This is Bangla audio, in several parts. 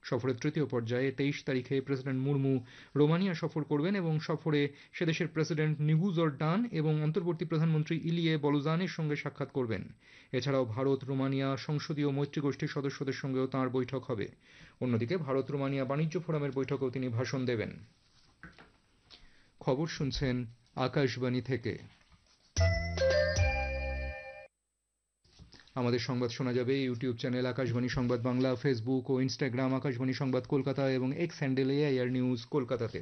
সফরের তৃতীয় পর্যায়ে 23 তারিখে প্রেসিডেন্ট মুর্মু রোমানিয়া সফর করবেন এবং সফরে সেদেশের প্রেসিডেন্ট নিগুজরডান এবং অন্তর্বর্তী প্রধানমন্ত্রী ইলিয়ে বলুজানের সঙ্গে সাক্ষাৎ করবেন। এছাড়াও ভারত রোমানিয়া সংসদীয় মৈত্রী গোষ্ঠীর সদস্যদের সঙ্গেও তাঁর বৈঠক হবে। অন্যদিকে ভারত রোমানিয়া বাণিজ্য ফোরামের বৈঠকেও তিনি ভাষণ দেবেন। খবর শুনছেন আকাশবাণী থেকে। আমাদের সংবাদ শোনা যাবে ইউটিউব চ্যানেল আকাশবাণী সংবাদ বাংলা, ফেসবুক ও ইনস্টাগ্রাম আকাশবাণী সংবাদ কলকাতা এবং এক্স হ্যান্ডেল এআইআর নিউজ কলকাতাতে।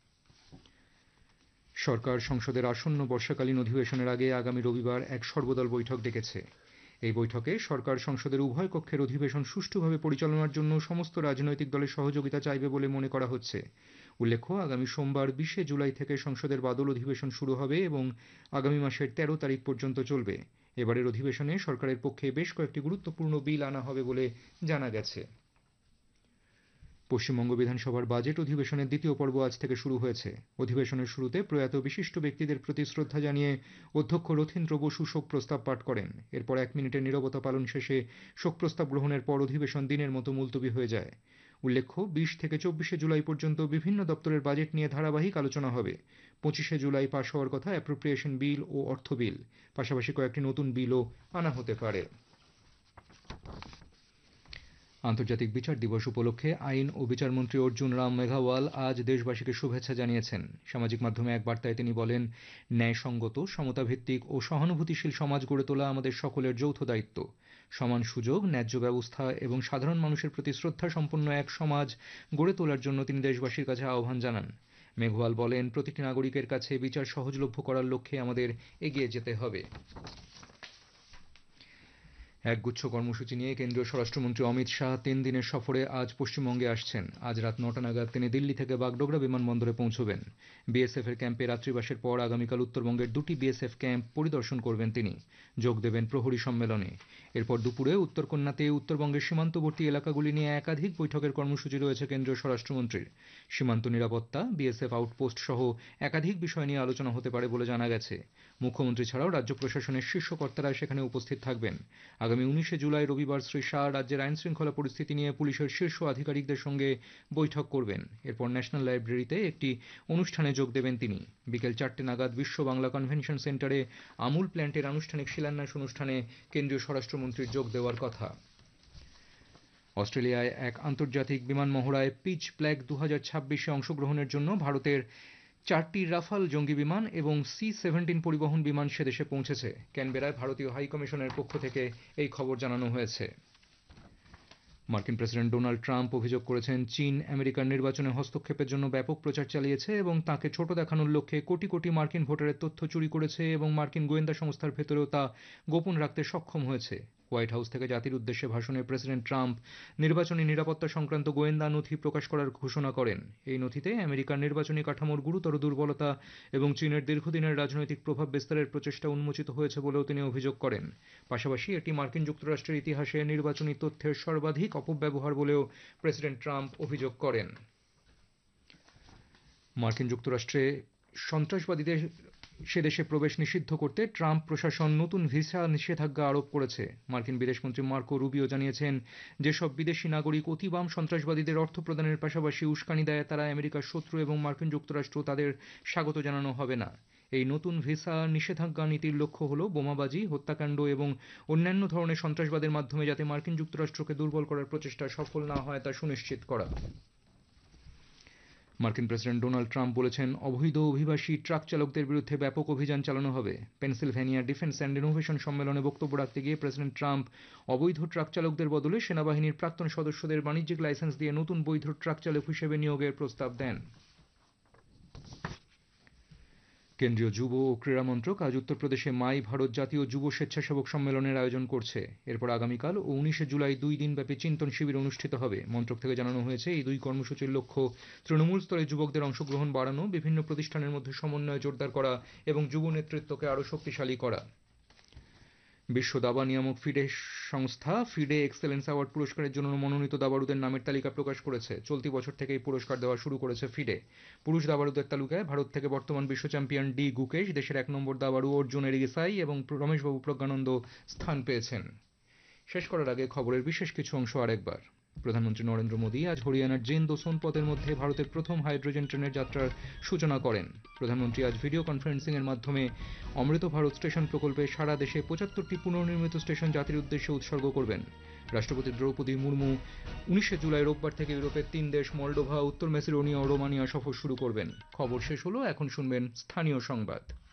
সরকার সংসদের আসন্ন বর্ষাকালীন অধিবেশনের আগে আগামী রবিবার এক সর্বদল বৈঠক ডেকেছে। এই বৈঠকে সরকার সংসদের উভয় কক্ষের অধিবেশন সুষ্ঠুভাবে পরিচালনার জন্য সমস্ত রাজনৈতিক দলের সহযোগিতা চাইবে বলে মনে করা হচ্ছে। উল্লেখ্য, আগামী সোমবার 20 জুলাই থেকে সংসদের বাদল অধিবেশন শুরু হবে এবং আগামী মাসের 13 তারিখ পর্যন্ত চলবে। এবারের অধিবেশনে সরকারের পক্ষে বেশ কয়েকটি গুরুত্বপূর্ণ বিল আনা হবে বলে জানা গেছে। পশ্চিমবঙ্গ বিধানসভার বাজেট অধিবেশনের দ্বিতীয় পর্ব আজ থেকে শুরু হয়েছে। অধিবেশনের শুরুতে প্রয়াত বিশিষ্ট ব্যক্তিদের প্রতি শ্রদ্ধা জানিয়ে অধ্যক্ষ রথীন্দ্র বসু শোক প্রস্তাব পাঠ করেন। এরপর 1 মিনিটের নীরবতা পালন শেষে শোক প্রস্তাব গ্রহণের পর অধিবেশন দিনের মতো মুলতবি হয়ে যায়। উল্লেখ্য, 20 থেকে 24 জুলাই পর্যন্ত বিভিন্ন দপ্তরের বাজেট নিয়ে ধারাবাহিক আলোচনা হবে। 25 জুলাই পাশ হওয়ার কথা অ্যাপ্রোপ্রিয়েশন বিল ও অর্থ বিল। পাশাপাশি কয়েকটি নতুন বিলও আনা হতে পারে। আন্তর্জাতিক বিচার দিবস উপলক্ষে আইন ও বিচারমন্ত্রী অর্জুন রাম মেঘাওয়াল আজ দেশবাসীকে শুভেচ্ছা জানিয়েছেন। সামাজিক মাধ্যমে এক বার্তায় তিনি বলেন, ন্যায়সঙ্গত, সমতাভিত্তিক ও সহানুভূতিশীল সমাজ গড়ে তোলা আমাদের সকলের যৌথ দায়িত্ব। সমান সুযোগ, ন্যায্য ব্যবস্থা এবং সাধারণ মানুষের প্রতি শ্রদ্ধা সম্পন্ন এক সমাজ গড়ে তোলার জন্য তিনি দেশবাসীর কাছে আহ্বান জানান। মেঘওয়াল বলেন, প্রতিটি নাগরিকের কাছে বিচার সহজলভ্য করার লক্ষ্যে আমাদের এগিয়ে যেতে হবে। একগুচ্ছ কর্মসূচি নিয়ে কেন্দ্রীয় স্বরাষ্ট্রমন্ত্রী অমিত শাহ 3 দিনের সফরে আজ পশ্চিমবঙ্গে আসছেন। আজ রাত 9টা নাগাদ তিনি দিল্লি থেকে বাগডোগরা বিমানবন্দরে পৌঁছবেন। বিএসএফ এর ক্যাম্পে রাত্রিবাসের পর আগামীকাল উত্তরবঙ্গের 2টি বিএসএফ ক্যাম্প পরিদর্শন করবেন তিনি। যোগ দেবেন প্রহরী সম্মেলনে। এরপর দুপুরে উত্তরকন্যাতে উত্তরবঙ্গের সীমান্তবর্তী এলাকাগুলি নিয়ে একাধিক বৈঠকের কর্মসূচি রয়েছে কেন্দ্রীয় স্বরাষ্ট্রমন্ত্রীর। সীমান্ত নিরাপত্তা, বিএসএফ আউটপোস্ট সহ একাধিক বিষয় নিয়ে আলোচনা হতে পারে বলে জানা গেছে। মুখ্যমন্ত্রী ছাড়াও রাজ্য প্রশাসনের শীর্ষ কর্তারা সেখানে উপস্থিত থাকবেন। আগামী 19 জুলাই রবিবার শ্রী শাহ রাজ্যের আইন শৃঙ্খলা পরিস্থিতি নিয়ে পুলিশের শীর্ষ আধিকারিকদের সঙ্গে বৈঠক করবেন। এরপর ন্যাশনাল লাইব্রেরিতে একটি অনুষ্ঠানে যোগ দেবেন তিনি। বিকেল 4টে নাগাদ বিশ্ব বাংলা কনভেনশন সেন্টারে আমুল প্ল্যান্টের আনুষ্ঠানিক শিলান্যাস অনুষ্ঠানে কেন্দ্রীয় স্বরাষ্ট্রমন্ত্রীর যোগ দেওয়ার কথা। অস্ট্রেলিয়ায় এক আন্তর্জাতিক বিমান মহড়ায় পিচ ব্ল্যাক 2026-এ অংশগ্রহণের জন্য ভারতের 4টি রাফাল জঙ্গি বিমান এবং C-17 পরিবহন বিমান সেদেশে পৌঁছেছে। ক্যানবেরায় ভারতীয় হাইকমিশনের পক্ষ থেকে এই খবর জানানো হয়েছে। মার্কিন প্রেসিডেন্ট ডোনাল্ড ট্রাম্প অভিযোগ করেছেন, চীন আমেরিকার নির্বাচনে হস্তক্ষেপের জন্য ব্যাপক প্রচার চালিয়েছে এবং তাকে ছোট দেখানোর লক্ষ্যে কোটি কোটি মার্কিন ভোটারের তথ্য চুরি করেছে এবং মার্কিন গোয়েন্দা সংস্থার ভেতরেও তা গোপন রাখতে সক্ষম হয়েছে। হোয়াইট হাউস থেকে জাতির উদ্দেশ্যে ভাষণে প্রেসিডেন্ট ট্রাম্প নির্বাচনী নিরাপত্তা সংক্রান্ত গোয়েন্দা নথি প্রকাশ করার ঘোষণা করেন। এই নথিতে আমেরিকার নির্বাচনী কাঠামোর গুরুতর দুর্বলতা এবং চীনের দীর্ঘদিনের রাজনৈতিক প্রভাব বিস্তারের প্রচেষ্টা উন্মোচিত হয়েছে বলেও তিনি অভিযোগ করেন। পাশাপাশি এটি মার্কিন যুক্তরাষ্ট্রের ইতিহাসে নির্বাচনী তথ্যের সর্বাধিক অপব্যবহার বলেও প্রেসিডেন্ট ট্রাম্প অভিযোগ করেন। মার্কিন যুক্তরাষ্ট্রে সন্ত্রাসবাদীদের সেদেশে প্রবেশ নিষিদ্ধ করতে ট্রাম্প প্রশাসন নতুন ভিসা নিষেধাজ্ঞা আরোপ করেছে। মার্কিন বিদেশমন্ত্রী মার্কো রুবিও জানিয়েছেন, যেসব বিদেশি নাগরিক অতি বাম সন্ত্রাসবাদীদের অর্থ প্রদানের পাশাপাশি উস্কানি দেয় তারা আমেরিকার শত্রু এবং মার্কিন যুক্তরাষ্ট্র তাদের স্বাগত জানানো হবে না। এই নতুন ভিসা নিষেধাজ্ঞা নীতির লক্ষ্য হল বোমাবাজি, হত্যাকাণ্ড এবং অন্যান্য ধরনের সন্ত্রাসবাদের মাধ্যমে যাতে মার্কিন যুক্তরাষ্ট্রকে দুর্বল করার প্রচেষ্টা সফল না হয় তা সুনিশ্চিত করা। মার্কিন প্রেসিডেন্ট ডোনাল্ড ট্রাম্প বলেছেন, অবৈধ অভিবাসী ট্রাক চালকদের বিরুদ্ধে ব্যাপক অভিযান চালানো হবে। পেনসিলভেনিয়া ডিফেন্স অ্যান্ড ইনোভেশন সম্মেলনে বক্তব্য রাখতে গিয়ে প্রেসিডেন্ট ট্রাম্প অবৈধ ট্রাক চালকদের বদলে সেনাবাহিনীর প্রাক্তন সদস্যদের বাণিজ্যিক লাইসেন্স দিয়ে নতুন বৈধ ট্রাক চালক হিসেবে নিয়োগের প্রস্তাব দেন। কেন্দ্রীয় যুব ও ক্রীড়া মন্ত্রক আজ উত্তরপ্রদেশে মাই ভারত জাতীয় যুব স্বেচ্ছাসেবক সম্মেলনের আয়োজন করছে। এরপর আগামীকাল ও 19 জুলাই 2 দিনব্যাপী চিন্তন শিবির অনুষ্ঠিত হবে। মন্ত্রক থেকে জানানো হয়েছে, এই দুই কর্মসূচির লক্ষ্য তৃণমূল স্তরে যুবকদের অংশগ্রহণ বাড়ানো, বিভিন্ন প্রতিষ্ঠানের মধ্যে সমন্বয় জোরদার করা এবং যুব নেতৃত্বকে আরও শক্তিশালী করা। বিশ্ব দাবা নিয়ামক ফিডে সংস্থা ফিডে এক্সেলেন্স অ্যাওয়ার্ড পুরস্কারের জন্য মনোনীত দাবাড়ুদের নামের তালিকা প্রকাশ করেছে। চলতি বছর থেকে এই পুরস্কার দেওয়া শুরু করেছে ফিডে। পুরুষ দাবাড়ুদের তালিকায় ভারত থেকে বর্তমান বিশ্ব চ্যাম্পিয়ন ডি গুকেশ, দেশের 1 নম্বর দাবাড়ু অর্জুন এরিগেসাই এবং রমেশবাবু প্রজ্ঞানন্দ স্থান পেয়েছেন। শেষ করার আগে খবরের বিশেষ কিছু অংশ আরেকবার। প্রধানমন্ত্রী নরেন্দ্র মোদী আজ হরিয়ানার জিন্দ ও সোনপতের মধ্যে ভারতের প্রথম হাইড্রোজেন ট্রেনের যাত্রার সূচনা করেন। প্রধানমন্ত্রী আজ ভিডিও কনফারেন্সিংয়ের মাধ্যমে অমৃত ভারত স্টেশন প্রকল্পে সারা দেশে 75টি পুনর্নির্মিত স্টেশন জাতির উদ্দেশ্যে উৎসর্গ করবেন। রাষ্ট্রপতি দ্রৌপদী মুর্মু 19শে জুলাই রোববার থেকে ইউরোপের 3 দেশ মলডোভা, উত্তর ম্যাসিডোনিয়া ও রোমানিয়া সফর শুরু করবেন। খবর শেষ হলো, এখন শুনবেন স্থানীয় সংবাদ।